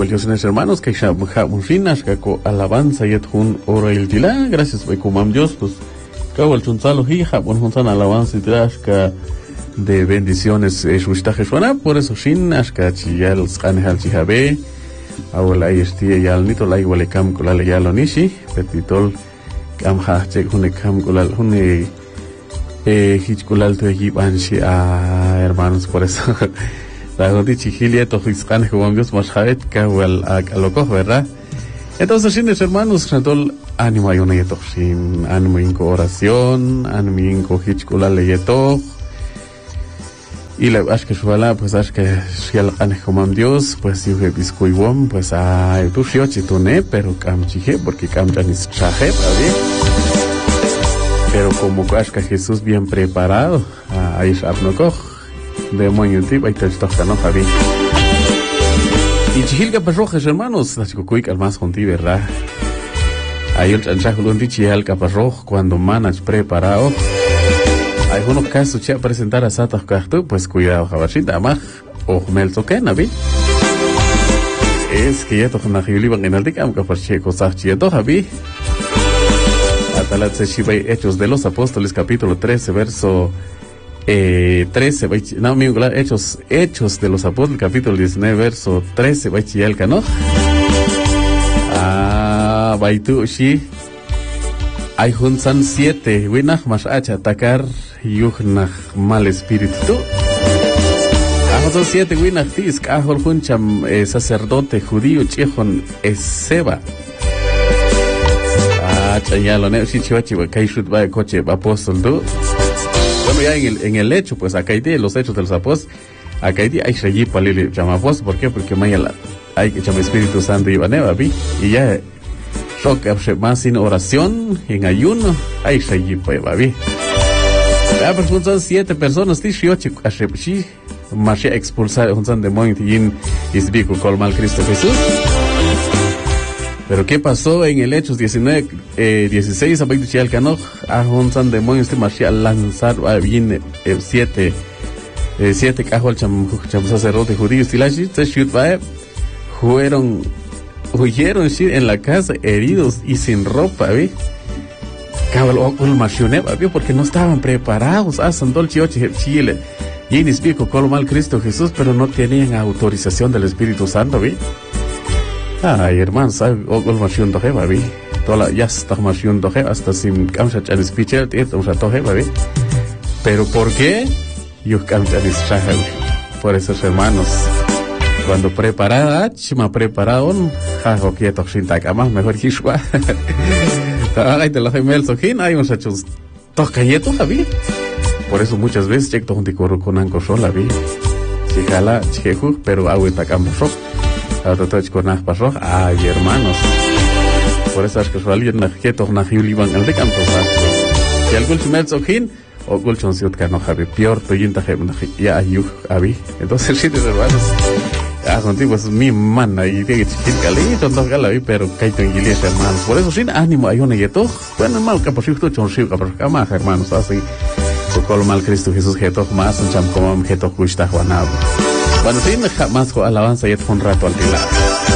Dios hermanos, que Shamufinas, Kako alabanza y un ora el tila, gracias por comam Dios, pues Kawal Chunzalo hija, Bonjunzan alabanza y trashka de bendiciones, Shushtajeswana, por eso Shin, Ashka Chiyal, Skanhal Chihabe, Awal Ayestia Yal Nito, la Igualecam Kulal Yalonishi, Petitol, Kamha, Chek Hunekam Kulal Hune, Hitkulal to Yibanshi, hermanos, por eso. La Chihilia, Tojiscan, Juan Dios, Mashaet, Kawal, Akaloco, ¿verdad? Entonces, sin hermanos, Radol, ánimo hay una yeto, sin ánimo inco oración, ánimo inco hitchkula leyeto. Y la que suela, pues que si al Juan Dios, pues yo he biscuiwom, pues a tu chitune, pero cam chije, porque cam janis chaje, ¿verdad? Pero como que Jesús bien preparado, a Ishabnokoj. De Moñutip, ahí te toca, ¿no, Javi? Y Chihilga Parrojas, hermanos, las Cucuic al más contigo, ¿verdad? Hay un chanchajo de Chihilga Parroj cuando manas preparado. Hay unos casos que presentar a Satas Cartu, pues cuidado, Javashita, Amaj, o Melzoken, ¿vi? Es que ya tocan a Giuliban en el Dicam, que pues checo Sachiato, Javi. Atalat Seshibay, Hechos de los Apóstoles, capítulo 13, verso 13, no, amigo, Hechos de los Apóstoles, capítulo 19, verso 13, Baichialca, ¿no? Baitu, sí. Hay juntan 7, Winach, Mashacha, atacar, Yuhnach, mal espíritu. Son 7, Winach, Tisk, Ahol, Huncham, sacerdote judío, Chihon, Seba. Chayalo, ne, si chivachi, Kaishut, va, coche, apóstol, tú. Bueno, ya en el hecho, pues acá hay los hechos de los apóstoles, acá hay Shayi Palili Chamapos, ¿por qué? Porque mañana hay que llamar Espíritu Santo y Baneva, ¿vi? Y ya, más sin oración, en ayuno, hay Shayi Palili, ¿vi? Ya, pues son 7 personas, Tishiochi, Ashepchi, Masha expulsar, un demonio, y Isbiku, Colmal Cristo Jesús. Pero ¿qué pasó en el Hechos 19, 16? A Baito Chial Cano, a un san demonio, este marcial lanzar, viene 7 cajos al sacerdote judío, huyeron en la casa, heridos y sin ropa, ¿vi? Porque no estaban preparados, Sandol Chiochi, Chile, y en Ispico, Colmal Cristo Jesús, pero no tenían autorización del Espíritu Santo, ¿vi? Ay, hermanos, ogol masión doje, babi. Toda ya está masión doje, hasta sin camsach al speecher, usa doje, babi. Pero ¿por qué? Yo camsach al por esos hermanos. Cuando preparada, chima prepararon, jajo quieto sin tacama, mejor hishwa. Ay, te lo gemel sojin, hay unos hechos tocayeto, babi. Por eso muchas veces checo un ticoro con anco sola, babi. Chicala, cheju, pero agua tacama rock. Ay, hermanos, por eso es que alguien najeto najiuliban al de canto, si algún chimelzojín o gulchon siutka no javi peor toyinta ya ayuj abi. Entonces sí, hermanos, contigo es mi mana y de chiquilcali tonto galavi, pero caito en iglesia, hermanos. Por eso sin ánimo hay una yeto, bueno, mal caposito chonsiu capama, hermanos, así con mal Cristo Jesús jeto más un cham como jeto kushta juanabo. Bueno, sí, más alabanza y un rato al tilar.